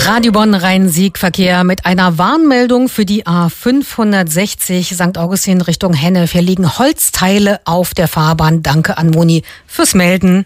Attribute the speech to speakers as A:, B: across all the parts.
A: Radio Bonn Rhein-Sieg-Verkehr mit einer Warnmeldung für die A560 St. Augustin Richtung Hennef. Hier liegen Holzteile auf der Fahrbahn. Danke an Moni fürs Melden.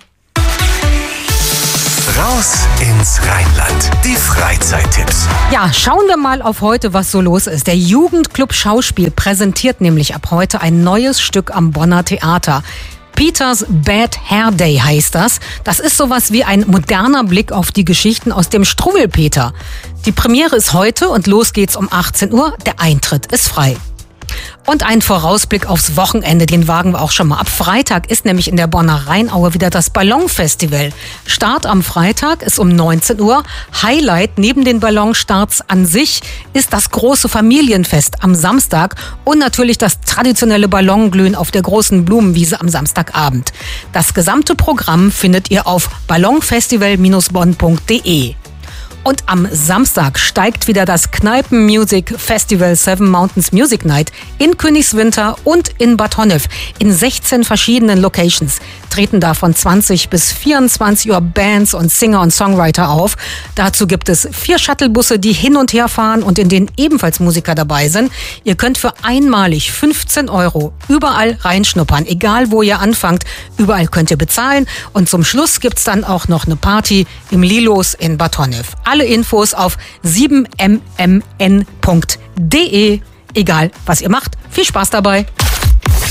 B: Raus ins Rheinland. Die Freizeittipps.
A: Ja, schauen wir mal auf heute, was so los ist. Der Jugendclub Schauspiel präsentiert nämlich ab heute ein neues Stück am Bonner Theater. Peters Bad Hair Day heißt das. Das ist sowas wie ein moderner Blick auf die Geschichten aus dem Struwwelpeter. Die Premiere ist heute und los geht's um 18 Uhr. Der Eintritt ist frei. Und ein Vorausblick aufs Wochenende, den wagen wir auch schon mal. Ab Freitag ist nämlich in der Bonner Rheinaue wieder das Ballonfestival. Start am Freitag ist um 19 Uhr. Highlight neben den Ballonstarts an sich ist das große Familienfest am Samstag und natürlich das traditionelle Ballonglühen auf der großen Blumenwiese am Samstagabend. Das gesamte Programm findet ihr auf ballonfestival-bonn.de. Und am Samstag steigt wieder das Kneipen-Music Festival Seven Mountains Music Night in Königswinter und in Bad Honnef. In 16 verschiedenen Locations treten da von 20 bis 24 Uhr Bands und Singer und Songwriter auf. Dazu gibt es 4 Shuttlebusse, die hin und her fahren und in denen ebenfalls Musiker dabei sind. Ihr könnt für einmalig 15 € überall reinschnuppern, egal wo ihr anfangt. Überall könnt ihr bezahlen. Und zum Schluss gibt's dann auch noch eine Party im Lilos in Bad Honnef. Alle Infos auf 7mmn.de. Egal, was ihr macht, viel Spaß dabei.